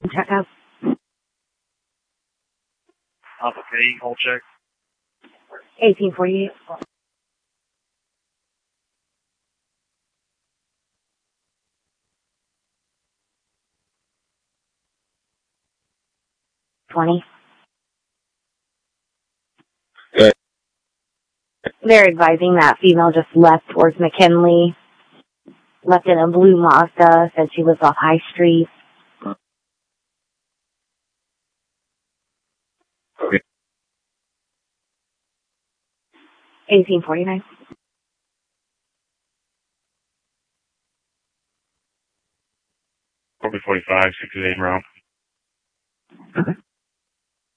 Check out. Alpha K, hold check. 1848. 20. Good. They're advising that female just left towards McKinley. Left in a blue Mazda. Said she lives off High Street. Okay. 1849. Corporate 45, 6 to 8 round. Okay.